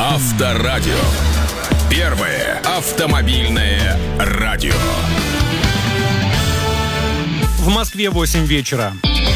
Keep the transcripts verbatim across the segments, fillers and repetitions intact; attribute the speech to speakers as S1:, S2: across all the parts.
S1: Авторадио. Первое автомобильное радио.
S2: В Москве восемь вечера.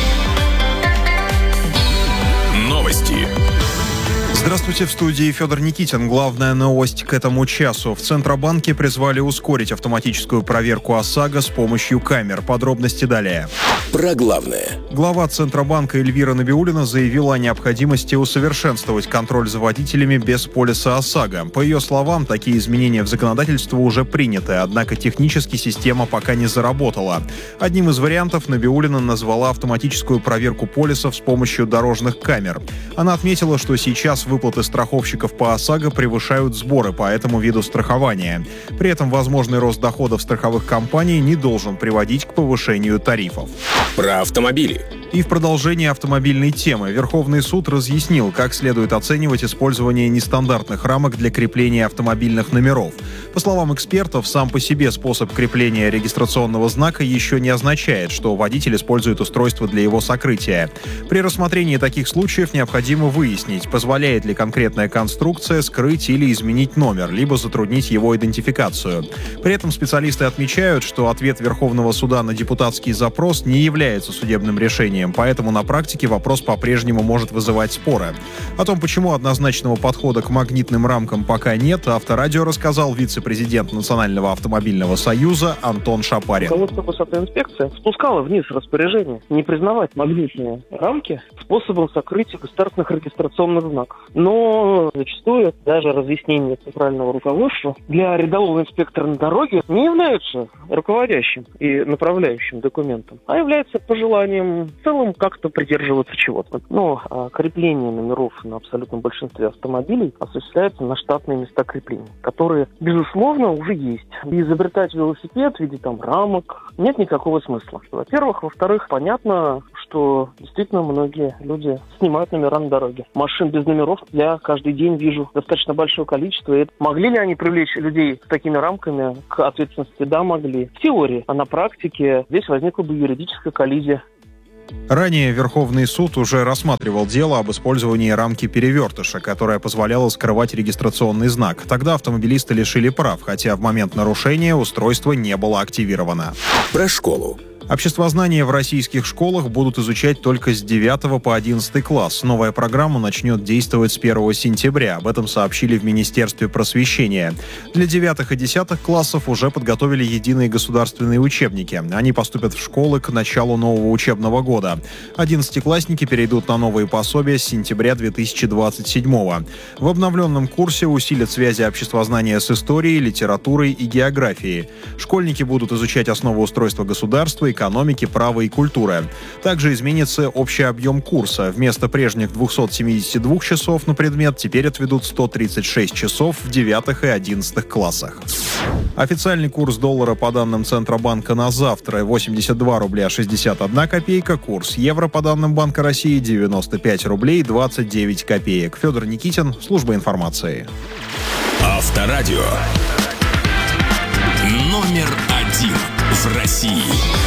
S1: Новости.
S3: Здравствуйте, в студии Федор Никитин. Главная новость к этому часу. В Центробанке призвали ускорить автоматическую проверку ОСАГО с помощью камер. Подробности далее.
S1: Про главное.
S3: Глава Центробанка Эльвира Набиуллина заявила о необходимости усовершенствовать контроль за водителями без полиса ОСАГО. По ее словам, такие изменения в законодательство уже приняты, однако технически система пока не заработала. Одним из вариантов Набиуллина назвала автоматическую проверку полисов с помощью дорожных камер. Она отметила, что сейчас выплаты страховщиков по ОСАГО превышают сборы по этому виду страхования. При этом возможный рост доходов страховых компаний не должен приводить к повышению тарифов.
S1: Про автомобили.
S3: И в продолжение автомобильной темы Верховный суд разъяснил, как следует оценивать использование нестандартных рамок для крепления автомобильных номеров. По словам экспертов, сам по себе способ крепления регистрационного знака еще не означает, что водитель использует устройство для его сокрытия. При рассмотрении таких случаев необходимо выяснить, позволяет ли конкретная конструкция скрыть или изменить номер, либо затруднить его идентификацию. При этом специалисты отмечают, что ответ Верховного суда на депутатский запрос не является судебным решением, поэтому на практике вопрос по-прежнему может вызывать споры. О том, почему однозначного подхода к магнитным рамкам пока нет, Авторадио рассказал вице-президент Национального автомобильного союза Антон Шапарин.
S4: Руководство госавтоинспекции спускало вниз распоряжение не признавать магнитные рамки способом сокрытия государственных регистрационных знаков. Но зачастую даже разъяснения центрального руководства для рядового инспектора на дороге не являются руководящим и направляющим документом, а является пожеланием в целом как-то придерживаться чего-то. Но а, крепление номеров на абсолютном большинстве автомобилей осуществляется на штатные места крепления, которые, безусловно, уже есть. И изобретать велосипед в виде там рамок нет никакого смысла. Во-первых. Во-вторых, понятно, что действительно многие люди снимают номера на дороге. Машин без номеров я каждый день вижу достаточно большое количество. И могли ли они привлечь людей с такими рамками к ответственности? Да, могли. В теории, а на практике здесь возникла бы юридическая коллизия.
S3: Ранее Верховный суд уже рассматривал дело об использовании рамки перевертыша, которая позволяла скрывать регистрационный знак. Тогда автомобилисты лишили прав, хотя в момент нарушения устройство не было активировано.
S1: Про школу.
S3: Обществознание в российских школах будут изучать только с девятого по одиннадцатый класс. Новая программа начнет действовать с первого сентября. Об этом сообщили в Министерстве просвещения. Для девятых и десятых классов уже подготовили единые государственные учебники. Они поступят в школы к началу нового учебного года. Одиннадцатиклассники перейдут на новые пособия с сентября две тысячи двадцать седьмого. В обновленном курсе усилят связи обществознания с историей, литературой и географией. Школьники будут изучать основы устройства государства, экономики, права и культуры. Также изменится общий объем курса. Вместо прежних двухсот семидесяти двух часов на предмет теперь отведут сто тридцать шесть часов в девятых и одиннадцатых классах. Официальный курс доллара по данным Центробанка на завтра восемьдесят два рубля шестьдесят одна копейка. Курс евро по данным Банка России девяносто пять рублей двадцать девять копеек. Федор Никитин, служба информации.
S1: Авторадио. Номер один в России.